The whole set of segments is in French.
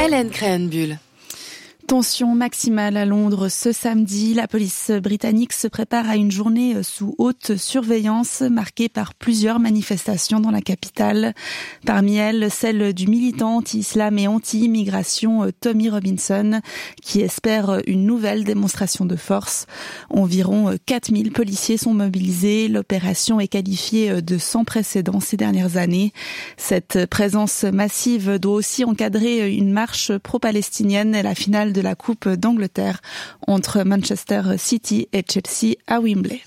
Hélène Créhenbuhl. Tension maximale à Londres ce samedi. La police britannique se prépare à une journée sous haute surveillance marquée par plusieurs manifestations dans la capitale. Parmi elles, celle du militant anti-islam et anti-immigration Tommy Robinson qui espère une nouvelle démonstration de force. Environ 4000 policiers sont mobilisés. L'opération est qualifiée de sans précédent ces dernières années. Cette présence massive doit aussi encadrer une marche pro-palestinienne et la finale de la Coupe d'Angleterre entre Manchester City et Chelsea à Wembley.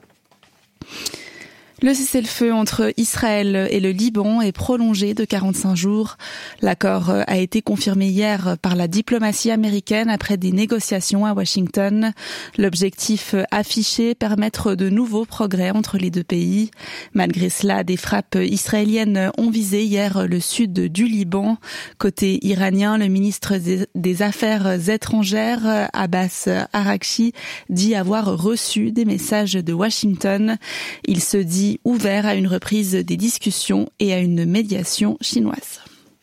Le cessez-le-feu entre Israël et le Liban est prolongé de 45 jours. L'accord a été confirmé hier par la diplomatie américaine après des négociations à Washington. L'objectif affiché, permettre de nouveaux progrès entre les deux pays. Malgré cela, des frappes israéliennes ont visé hier le sud du Liban. Côté iranien, le ministre des Affaires étrangères, Abbas Araghchi, dit avoir reçu des messages de Washington. Il se dit ouvert à une reprise des discussions et à une médiation chinoise.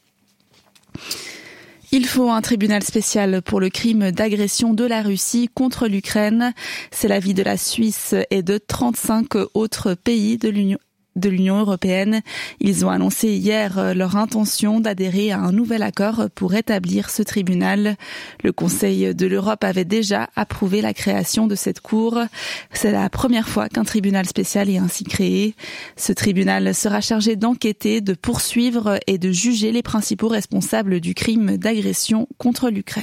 Il faut un tribunal spécial pour le crime d'agression de la Russie contre l'Ukraine. C'est l'avis de la Suisse et de 35 autres pays de l'Union européenne. Ils ont annoncé hier leur intention d'adhérer à un nouvel accord pour établir ce tribunal. Le Conseil de l'Europe avait déjà approuvé la création de cette cour. C'est la première fois qu'un tribunal spécial est ainsi créé. Ce tribunal sera chargé d'enquêter, de poursuivre et de juger les principaux responsables du crime d'agression contre l'Ukraine.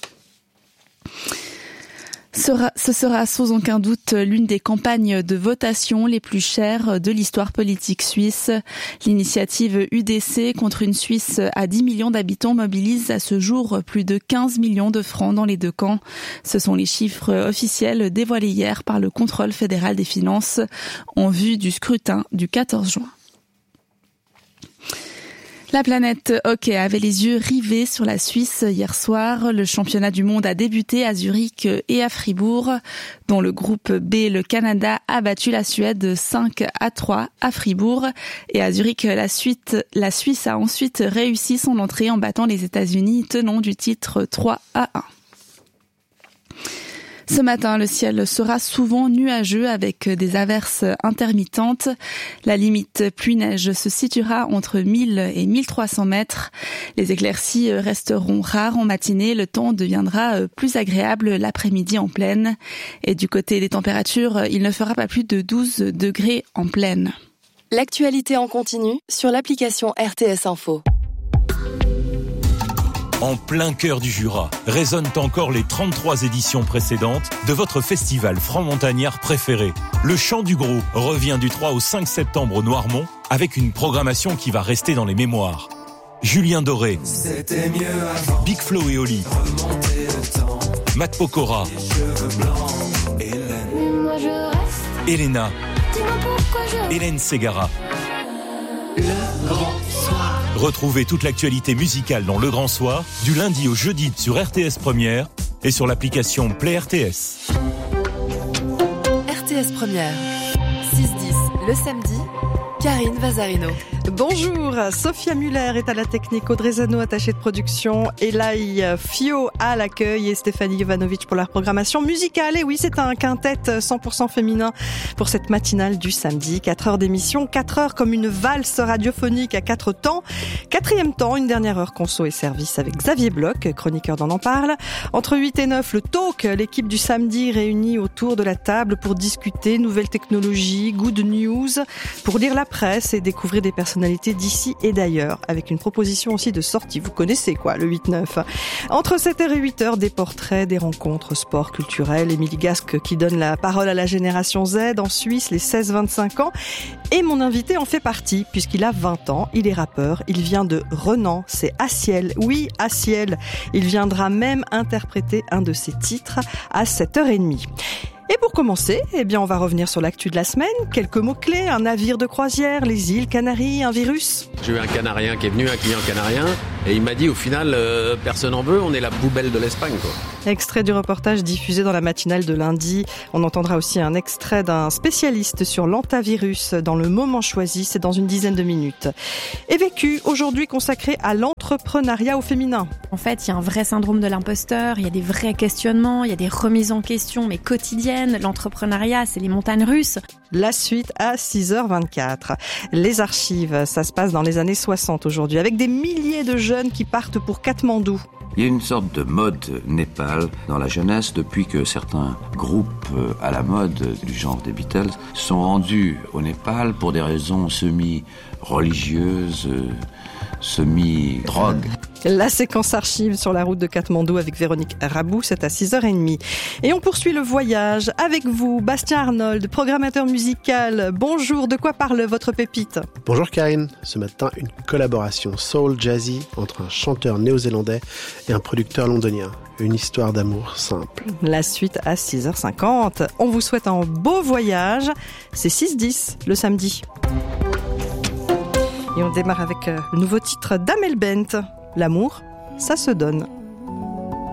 Ce sera sans aucun doute l'une des campagnes de votation les plus chères de l'histoire politique suisse. L'initiative UDC contre une Suisse à 10 millions d'habitants mobilise à ce jour plus de 15 millions de francs dans les deux camps. Ce sont les chiffres officiels dévoilés hier par le Contrôle fédéral des finances en vue du scrutin du 14 juin. La planète hockey avait les yeux rivés sur la Suisse hier soir. Le championnat du monde a débuté à Zurich et à Fribourg. Dans le groupe B, le Canada a battu la Suède 5-3 à Fribourg. Et à Zurich, la Suisse a ensuite réussi son entrée en battant les États-Unis, tenant du titre 3-1. Ce matin, le ciel sera souvent nuageux avec des averses intermittentes. La limite pluie-neige se situera entre 1000 et 1300 mètres. Les éclaircies resteront rares en matinée. Le temps deviendra plus agréable l'après-midi en plaine. Et du côté des températures, il ne fera pas plus de 12 degrés en plaine. L'actualité en continu sur l'application RTS Info. En plein cœur du Jura, résonnent encore les 33 éditions précédentes de votre festival franc-montagnard préféré. Le Chant du Gros revient du 3 au 5 septembre au Noirmont avec une programmation qui va rester dans les mémoires. Julien Doré, Big Flo et Oli, Matt Pokora, Elena, Hélène Ségara. Le Grand Soir. Retrouvez toute l'actualité musicale dans Le Grand Soir, du lundi au jeudi sur RTS Première et sur l'application Play RTS. RTS Première, 6-10 le samedi, Karine Vazarino. Bonjour, Sophia Muller est à la technique, Audrey Zano attachée de production, Elaï Fio à l'accueil et Stéphanie Jovanovic pour la programmation musicale. Et oui, c'est un quintet 100% féminin pour cette matinale du samedi. 4 heures d'émission, 4 heures comme une valse radiophonique à 4 temps. 4e temps, une dernière heure conso et service avec Xavier Bloch, chroniqueur d'On en parle. Entre 8 et 9, le talk, l'équipe du samedi réunie autour de la table pour discuter nouvelles technologies, good news, pour lire la presse et découvrir des personnalités d'ici et d'ailleurs, avec une proposition aussi de sortie. Vous connaissez quoi, le 8-9. Entre 7h et 8h, des portraits, des rencontres, sport, culturel. Émilie Gasque qui donne la parole à la génération Z en Suisse, les 16-25 ans. Et mon invité en fait partie, puisqu'il a 20 ans. Il est rappeur, il vient de Renan, c'est Aciel. Oui, Aciel. Il viendra même interpréter un de ses titres à 7h30. Et pour commencer, on va revenir sur l'actu de la semaine. Quelques mots-clés, un navire de croisière, les îles Canaries, un virus. J'ai eu un Canarien qui est venu, un client canarien, et il m'a dit au final, personne n'en veut, on est la poubelle de l'Espagne, quoi. Extrait du reportage diffusé dans la matinale de lundi. On entendra aussi un extrait d'un spécialiste sur l'antavirus dans le moment choisi, c'est dans une dizaine de minutes. Et Vécu, aujourd'hui consacré à l'entretien l'entrepreneuriat au féminin. En fait, il y a un vrai syndrome de l'imposteur, il y a des vrais questionnements, il y a des remises en question, mais quotidiennes. L'entrepreneuriat, c'est les montagnes russes. La suite à 6h24. Les archives, ça se passe dans les années 60 aujourd'hui, avec des milliers de jeunes qui partent pour Katmandou. Il y a une sorte de mode Népal dans la jeunesse depuis que certains groupes à la mode du genre des Beatles sont rendus au Népal pour des raisons semi-religieuses, semi-drogue. La séquence archive sur la route de Katmandou avec Véronique Rabou, c'est à 6h30. Et on poursuit le voyage avec vous, Bastien Arnold, programmateur musical. Bonjour, de quoi parle votre pépite ? Bonjour Karine, ce matin une collaboration soul jazzy entre un chanteur néo-zélandais et un producteur londonien. Une histoire d'amour simple. La suite à 6h50. On vous souhaite un beau voyage. C'est 6-10 le samedi. Et on démarre avec le nouveau titre d'Amel Bent. L'amour, ça se donne.